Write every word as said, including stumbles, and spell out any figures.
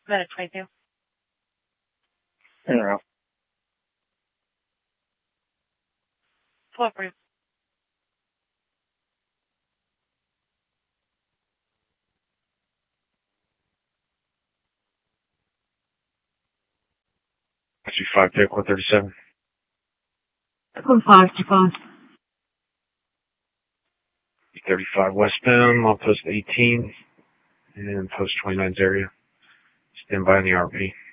Minute twenty-two. In route. Pull up for you. Two five, take one thirty-seven. One five two five. thirty-five westbound, on post eighteen, and post twenty-nine's area. Stand by in the R P.